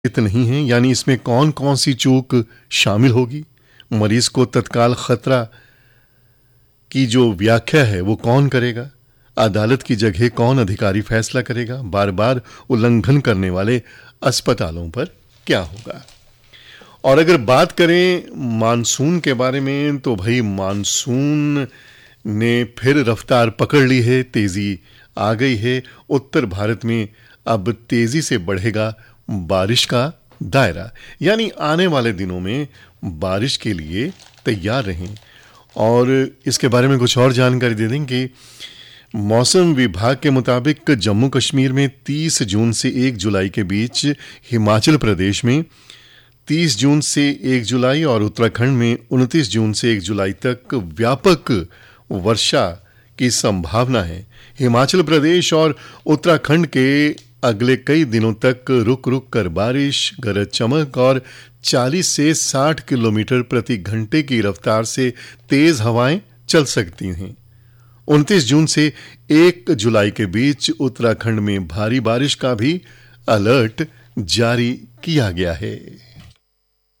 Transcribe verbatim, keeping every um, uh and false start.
इत नहीं है, यानी इसमें कौन कौन सी चूक शामिल होगी, मरीज को तत्काल खतरा की जो व्याख्या है वो कौन करेगा, अदालत की जगह कौन अधिकारी फैसला करेगा, बार बार उल्लंघन करने वाले अस्पतालों पर क्या होगा। और अगर बात करें मानसून के बारे में तो भाई मानसून ने फिर रफ्तार पकड़ ली है, तेजी आ गई है। उत्तर भारत में अब तेजी से बढ़ेगा बारिश का दायरा, यानी आने वाले दिनों में बारिश के लिए तैयार रहें। और इसके बारे में कुछ और जानकारी दे दें कि मौसम विभाग के मुताबिक जम्मू कश्मीर में तीस जून से एक जुलाई के बीच, हिमाचल प्रदेश में तीस जून से एक जुलाई और उत्तराखंड में उनतीस जून से एक जुलाई तक व्यापक वर्षा की संभावना है। हिमाचल प्रदेश और उत्तराखंड के अगले कई दिनों तक रुक रुक कर बारिश, गरज चमक और चालीस से साठ किलोमीटर प्रति घंटे की रफ्तार से तेज हवाएं चल सकती हैं। उनतीस जून से एक जुलाई के बीच उत्तराखंड में भारी बारिश का भी अलर्ट जारी किया गया है।